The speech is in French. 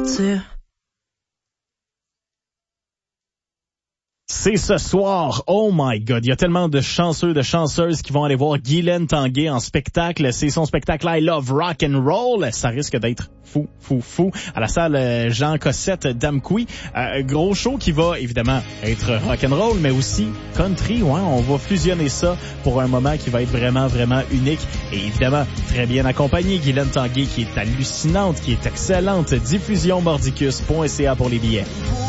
aventure. C'est ce soir, oh my god, il y a tellement de chanceux, de chanceuses qui vont aller voir Guylaine Tanguay en spectacle. C'est son spectacle I Love Rock and Roll. Ça risque d'être fou à la salle Jean Cossette d'Amqui. Gros show qui va évidemment être rock and roll, mais aussi country. Ouais, on va fusionner ça pour un moment qui va être vraiment unique et évidemment très bien accompagné. Guylaine Tanguay qui est hallucinante, qui est excellente. Diffusionmordicus.ca pour les billets.